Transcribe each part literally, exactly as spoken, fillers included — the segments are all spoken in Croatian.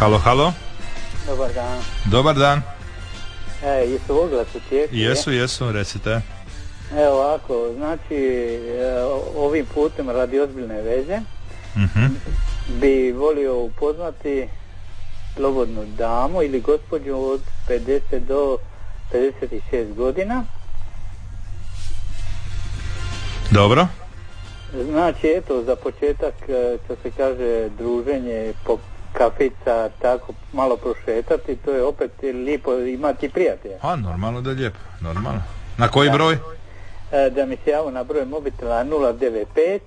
Halo, halo. Dobar dan. Dobar dan. E, jesu oglas u tijeku? Jesu, jesu, recite. Evo ovako, znači ovim putem radi ozbiljne veze uh-huh. bi volio upoznati slobodnu damu ili gospođu od pedeset do pedeset šest godina. Dobro. Znači, eto, za početak, što se kaže, druženje po kafica, tako malo prošetati, to je opet lijepo imati prijatelja. A, normalno da je lijepo, normalno. Na koji da. broj? Da mi se javu na broj mobitela nula devet pet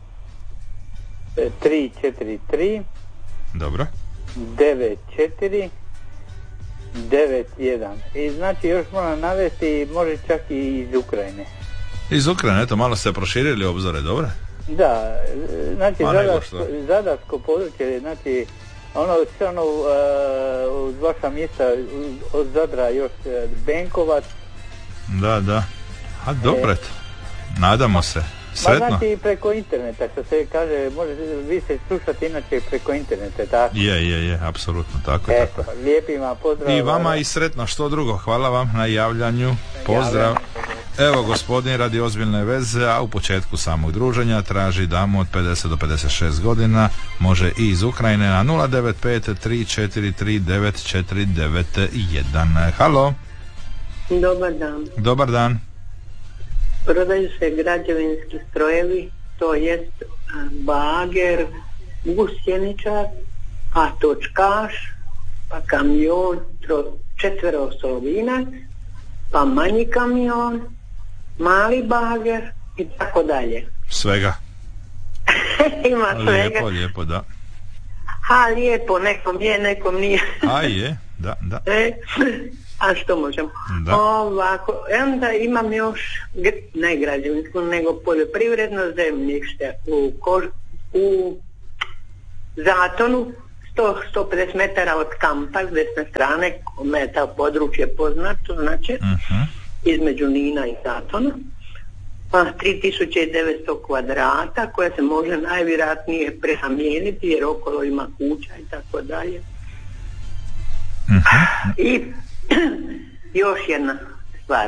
tri četiri tri Dobro. devet četiri devet jedan. I znači još moram navesti, može čak i iz Ukrajine. Iz Ukrajine, eto, malo ste proširili obzore, dobro? Da, znači zadarsko, zadarsko područje, znači ono stvarno uh, uz vaša mjesta od Zadra još uh, Benkovac. Da, da. A dobro, e, nadamo se. Sretno. Ma znači preko interneta, što se kaže, može vi se slušati inače preko interneta, tako? Je, je, je, apsolutno, tako je. Tako. Lijepi vam pozdrav. I vama i sretno, što drugo, hvala vam na javljanju, pozdrav. Evo, gospodin radi ozbiljne veze, a u početku samog druženja traži damu od pedeset do pedeset šest godina, može i iz Ukrajine na nula devet pet tri četiri tri devet četiri devet jedan. Halo. Dobar dan. Dobar dan. Prodaju se građevinski strojevi, to jest bager, gusjeničar, a točkaš, pa kamion, četveroosovinac, pa manji kamion, mali bager i tako dalje. Svega. Ima svega. Lijepo, lijepo, da. Ha, lijepo, nekom je, nekom nije. A je, da, da. E, a što možemo? Da. Ovako, onda imam još, ne građevinsko, nego poljoprivredno zemljište u, kož, u Zatonu, sto do sto pedeset metara od kampa s desne strane, kome je ta područje poznato, znači, uh-huh. između Nina i Zatona, pa tri tisuće devetsto kvadrata, koja se može najvjerojatnije prenamijeniti, jer okolo ima kuća i tako dalje. Uh-huh. I još jedna stvar.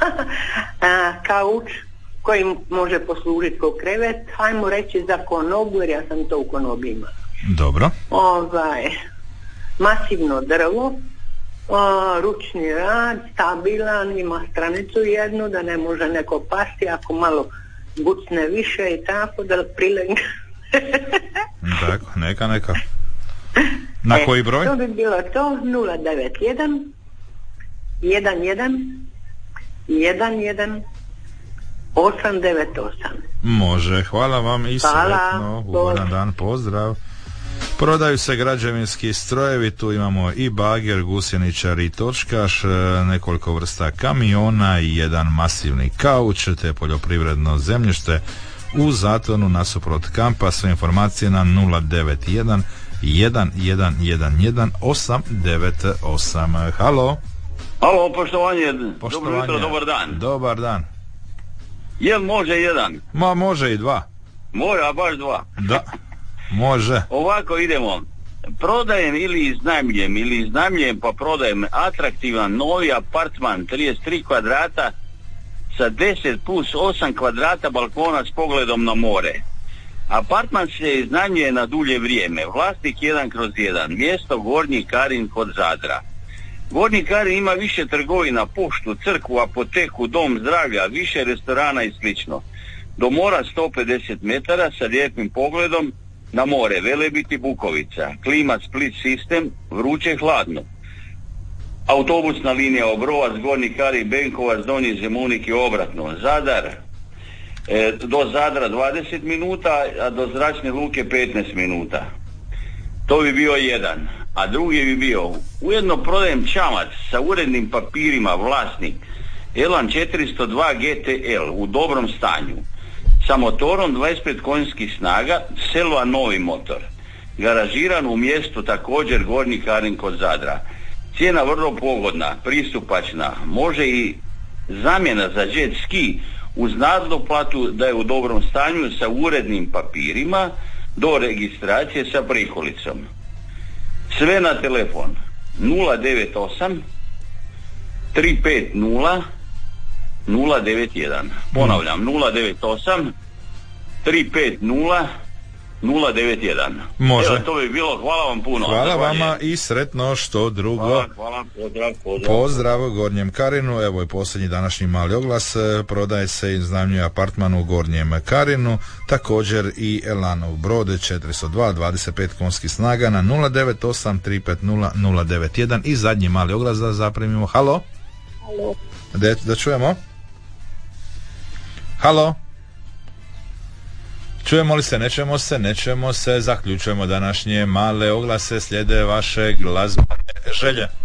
Kauč koji može poslužiti kao krevet, hajmo reći za konobu, jer ja sam to u konobi imala. Dobro. Ovaj, masivno drvo, o, ručni rad, stabilan, ima stranicu jednu, da ne može neko pasti, ako malo gucne više i tako, da prilegne. Tako, neka, neka. Na e, koji broj? To bi bilo to, nula devet jedan jedan jedan jedan jedan osam devet osam. Može, hvala vam i hvala. Sretno, ugodan dan, pozdrav. Prodaju se građevinski strojevi, tu imamo i bager, gusjeničar i točkaš, nekoliko vrsta kamiona i jedan masivni kauč, te poljoprivredno zemljište u Zatonu nasuprot kampa. Sve informacije na nula devet jedan jedan jedan jedan jedan osam devet osam. Halo. Halo, poštovanje. Poštovanje. Dobro jutro, dobar dan. Dobar dan. Jel može jedan? Ma može i dva. Mora baš dva. Da, može. Ovako idemo. Prodajem ili iznajmljujem ili iznajmljujem pa prodajem atraktivan novi apartman trideset tri kvadrata sa deset plus osam kvadrata balkona s pogledom na more. Apartman se iznajmljuje na dulje vrijeme. Vlasnik jedan kroz jedan. Mjesto Gornji Karin kod Zadra. Gornji Karin ima više trgovina, poštu, crkvu, apoteku, dom zdravlja, više restorana i slično. Do mora sto pedeset metara sa lijepim pogledom na more, Velebit i Bukovica. Klima split sistem, vruće hladno. Autobusna linija Obrovac, Gornji Karin, Benkovac, Donji Zemunik i obratno. Zadar, e, do Zadra dvadeset minuta, a do zračne luke petnaest minuta. To bi bio jedan. A drugi bi bio, ujedno prodajem čamac sa urednim papirima, vlasnik Elan četiristo dva G T L u dobrom stanju, sa motorom dvadeset pet konjskih snaga, Selva novi motor, garažiran u mjestu također Gornji Karin kod Zadra. Cijena vrlo pogodna, pristupačna, može i zamjena za jet ski uz nadoplatu da je u dobrom stanju sa urednim papirima do registracije sa priholicom. sve na telefon nula devet osam tri pet nula nula devet jedan. Ponavljam, nula devet osam tri pet nula nula devet jedan. Može. Evo, to bi bilo, hvala vam puno. Hvala vama i sretno što drugo. Hvala, hvala, pozdrav, pozdrav. Pozdrav Gornjem Karinu, evo je posljednji današnji mali oglas, prodaje se i iznajmljuje apartman u Gornjem Karinu, također i Elanov Brod četiristo dva dvadeset pet konjskih snaga na nula devet osam tri pet nula nula devet jedan i zadnji mali oglas da zaprimimo. Halo? Halo. Da, da čujemo? Halo? Čujemo li se, nećemo se, nećemo se, zaključujemo današnje male oglase, slijede vaše glazbene želje.